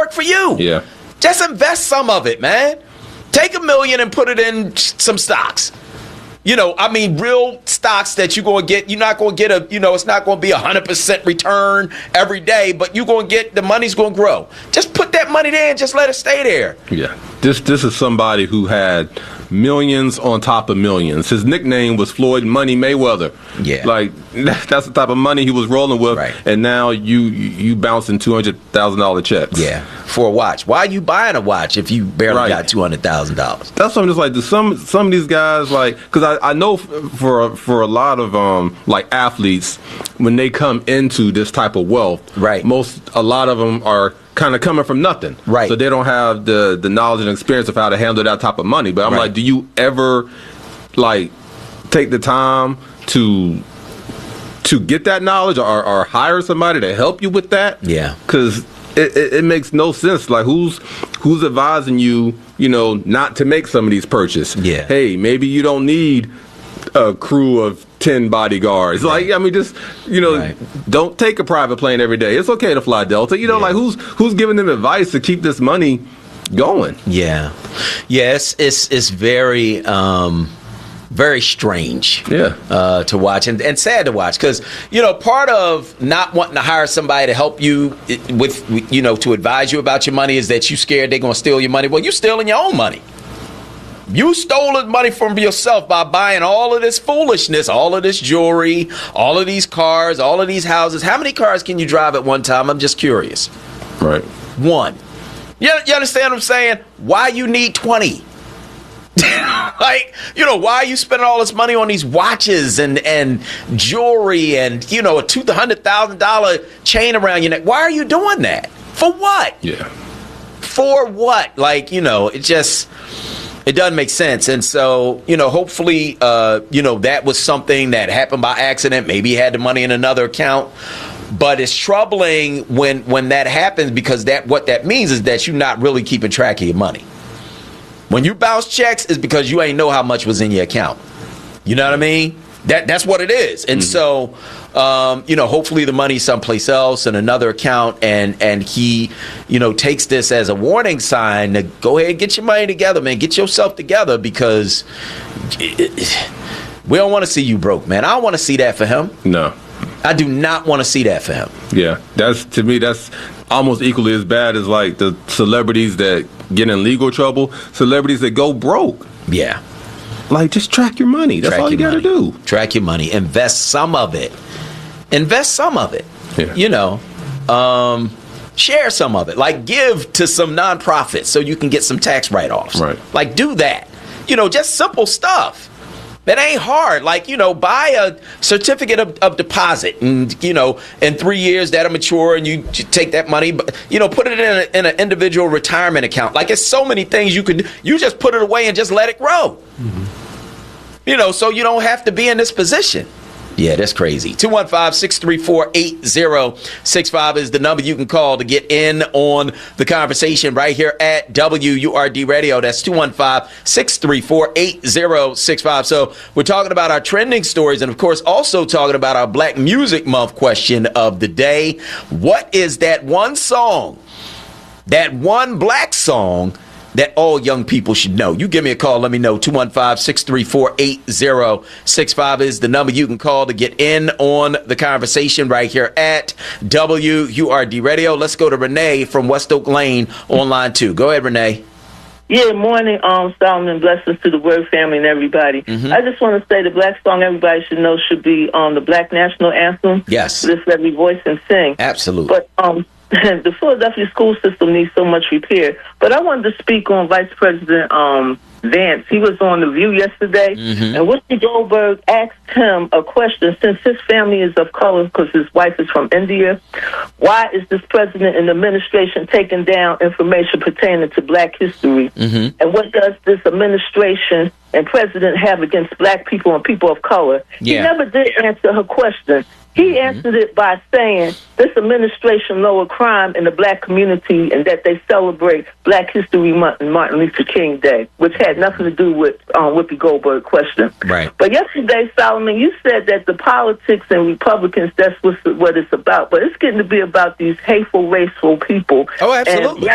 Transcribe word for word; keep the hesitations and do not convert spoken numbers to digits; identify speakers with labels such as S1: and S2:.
S1: work for you.
S2: Yeah.
S1: Just invest some of it, man. Take a million and put it in some stocks. You know, I mean, real stocks that you're going to get, you're not going to get a, you know, it's not going to be a one hundred percent return every day, but you're going to get, the money's going to grow. Just put that money there and just let it stay there.
S2: Yeah. This this is somebody who had millions on top of millions. His nickname was Floyd Money Mayweather.
S1: Yeah.
S2: Like, that's the type of money he was rolling with.
S1: Right.
S2: And now you you bouncing two hundred thousand dollars checks.
S1: Yeah. For a watch. Why are you buying a watch if you barely
S2: Right.
S1: got two hundred thousand dollars?
S2: That's what I'm just like. Do some some of these guys like? Because I, I know f- for for a lot of um like athletes, when they come into this type of wealth,
S1: Right.
S2: Most a lot of them are kind of coming from nothing,
S1: Right.
S2: So they don't have the the knowledge and experience of how to handle that type of money. But I'm
S1: Right.
S2: like, do you ever like take the time to to get that knowledge, or, or hire somebody to help you with that?
S1: Yeah.
S2: Because It, it, it makes no sense. Like, who's who's advising you, you know, not to make some of these purchases?
S1: Yeah.
S2: Hey, maybe you don't need a crew of ten bodyguards.
S1: Right.
S2: Like, I mean, just, you know,
S1: Right.
S2: don't take a private plane every day. It's okay to fly Delta. You know,
S1: Yeah.
S2: like, who's who's giving them advice to keep this money going?
S1: Yeah. Yeah, it's, it's, it's very... Um, very strange
S2: Yeah.
S1: uh, to watch and, and sad to watch because, you know, part of not wanting to hire somebody to help you with, you know, to advise you about your money is that you scared they're going to steal your money. Well, you're stealing your own money. You stole the money from yourself by buying all of this foolishness, all of this jewelry, all of these cars, all of these houses. How many cars can you drive at one time? I'm just curious.
S2: Right.
S1: One. You, you understand what I'm saying? Why you need twenty? Like, you know, why are you spending all this money on these watches and, and jewelry and, you know, a two hundred thousand dollars chain around your neck? Why are you doing that? For what?
S2: Yeah.
S1: For what? Like, you know, it just, it doesn't make sense. And so, you know, hopefully, uh, you know, that was something that happened by accident. Maybe he had the money in another account. But it's troubling when, when that happens because that what that means is that you're not really keeping track of your money. When you bounce checks, it's because you ain't know how much was in your account. You know what I mean? That that's what it is. And mm-hmm. so, um, you know, hopefully the money's someplace else in another account, and and he, you know, takes this as a warning sign to go ahead and get your money together, man. Get yourself together because it, we don't want to see you broke, man. I don't want to see that for him.
S2: No.
S1: I do not want to see that for him.
S2: Yeah, that's to me. That's almost equally as bad as like the celebrities that get in legal trouble. Celebrities that go broke.
S1: Yeah,
S2: like just track your money. That's
S1: track
S2: all you got to do.
S1: Track your money. Invest some of it. Invest some of it.
S2: Yeah.
S1: You know, um, share some of it. Like give to some nonprofits so you can get some tax write-offs.
S2: Right.
S1: Like do that. You know, just simple stuff. That ain't hard. Like, you know, buy a certificate of, of deposit and, you know, in three years that'll mature and you take that money, but, you know, put it in, a, in an individual retirement account. Like, it's so many things you could, you just put it away and just let it grow. Mm-hmm. You know, so you don't have to be in this position. Yeah, that's crazy. two one five, six three four, eight zero six five is the number you can call to get in on the conversation right here at W U R D Radio. That's two one five, six three four, eight zero six five. So we're talking about our trending stories and, of course, also talking about our Black Music Month question of the day. What is that one song, that one black song that all young people should know? You give me a call. Let me know. two one five, six three four, eight zero six five is the number you can call to get in on the conversation right here at W U R D Radio. Let's go to Renee from West Oak Lane on line two. Go ahead, Renee.
S3: Yeah, morning, um, Solomon. Blessings to the Word family and everybody. Mm-hmm. I just want to say the black song everybody should know should be um, the Black National Anthem.
S1: Yes.
S3: Lift every voice and sing.
S1: Absolutely.
S3: But um, the Philadelphia school system needs so much repair. But I wanted to speak on Vice President um, Vance. He was on The View yesterday, mm-hmm. and Whoopi Goldberg asked him a question. Since his family is of color, because his wife is from India, why is this president and administration taking down information pertaining to black history? Mm-hmm. And what does this administration and president have against black people and people of color? Yeah. He never did answer her question. He answered it by saying this administration lowered crime in the black community and that they celebrate Black History Month and Martin Luther King Day, which had nothing to do with um, Whoopi Goldberg question.
S1: Right.
S3: But yesterday, Solomon, you said that the politics and Republicans, that's what's, what it's about. But it's getting to be about these hateful, raceful people.
S1: Oh, absolutely.
S3: And